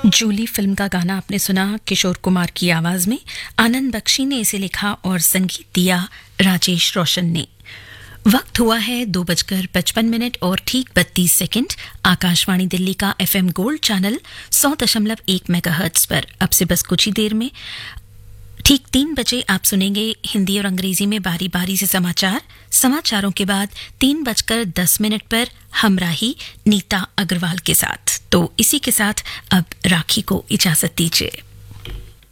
Julie film का गाना आपने सुना किशोर कुमार की आवाज में। आनंद बख्शी ने इसे लिखा और संगीत दिया राजेश रोशन ने। वक्त हुआ है 2:55 और ठीक 32 सेकंड। आकाशवाणी दिल्ली का FM गोल्ड चैनल 100.1 मेगाहर्ट्ज पर अब से बस कुछ ही देर में ठीक 3 बजे आप सुनेंगे हिंदी और अंग्रेजी में बारी बारी से समाचार। समाचारों के बाद 3:10 पर हमराही नीता अग्रवाल के साथ। तो इसी के साथ अब राखी को इजाजत दीजिए।